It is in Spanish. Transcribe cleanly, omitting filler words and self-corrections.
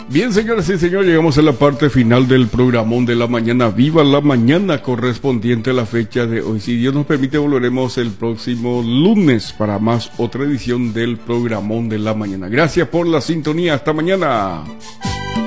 Bien, señoras y señores, llegamos a la parte final del programón de la mañana. Viva la mañana correspondiente a la fecha de hoy. Si Dios nos permite, volveremos el próximo lunes para más otra edición del programón de la mañana. Gracias por la sintonía. Hasta mañana.